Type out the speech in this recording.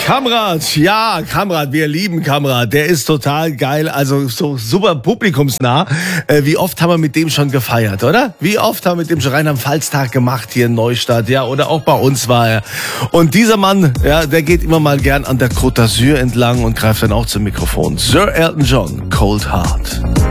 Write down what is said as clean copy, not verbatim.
Kamrat, ja, Kamrat, wir lieben Kamrat, der ist total geil, also so super publikumsnah. Wie oft haben wir mit dem schon gefeiert, oder? Wie oft haben wir mit dem schon Rheinland-Pfalz-Tag gemacht hier in Neustadt, ja, oder auch bei uns war er. Und dieser Mann, ja, der geht immer mal gern an der Côte d'Azur entlang und greift dann auch zum Mikrofon. Sir Elton John, Cold Heart.